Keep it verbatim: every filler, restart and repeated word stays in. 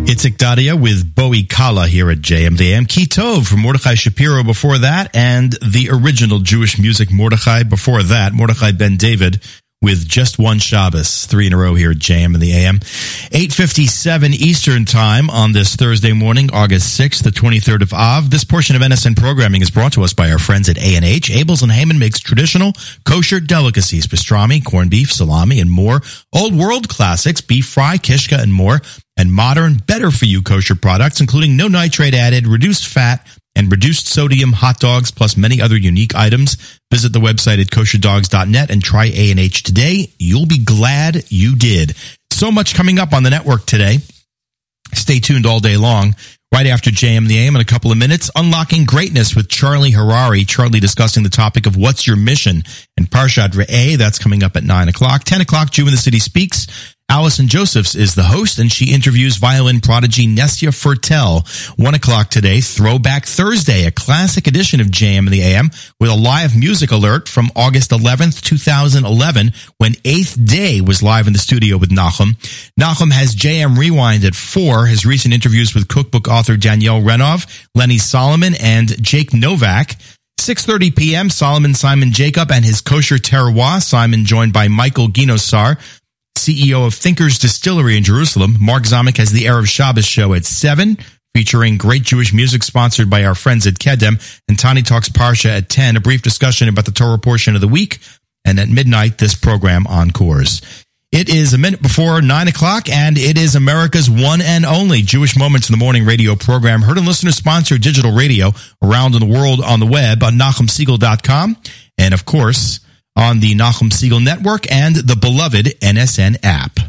Itzik Dadia with Bowie Kala here at J M the A M. Ki Tov from Mordechai Shapiro before that, and the original Jewish music Mordechai before that, Mordechai Ben David with Just One Shabbos, three in a row here at J M in the A M. eight fifty-seven Eastern Time on this Thursday morning, August sixth, the twenty-third of Av. This portion of N S N programming is brought to us by our friends at A and H. Abels and Heyman makes traditional kosher delicacies, pastrami, corned beef, salami, and more. Old world classics, beef fry, kishka, and more. And modern, better-for-you kosher products, including no nitrate added, reduced fat, and reduced sodium hot dogs, plus many other unique items. Visit the website at kosher dogs dot net and try A and H today. You'll be glad you did. So much coming up on the network today. Stay tuned all day long. Right after J M the A M in a couple of minutes, Unlocking Greatness with Charlie Harari. Charlie discussing the topic of what's your mission and Parshat Re'eh. That's coming up at nine o'clock. ten o'clock, Jew in the City Speaks. Allison Josephs is the host, and she interviews violin prodigy Nessia Fertel. One o'clock today, Throwback Thursday, a classic edition of J M in the A M with a live music alert from August eleventh, twenty eleven, when Eighth Day was live in the studio with Nachum. Nachum has J M Rewind at four, his recent interviews with cookbook author Danielle Renov, Lenny Solomon, and Jake Novak. six thirty p.m., Solomon Simon Jacob and his kosher terroir. Simon joined by Michael Ginosar, C E O of Thinkers Distillery in Jerusalem. Mark Zamek has the Erev Shabbos show at seven, featuring great Jewish music sponsored by our friends at Kedem. And Tani Talks Parsha at ten, a brief discussion about the Torah portion of the week. And at midnight, this program encores. It is a minute before nine o'clock, and it is America's one and only Jewish Moments in the Morning radio program, heard on listener-sponsored digital radio around in the world on the web on Nachum Segal dot com. And, of course, on the Nachum Segal Network and the beloved N S N app.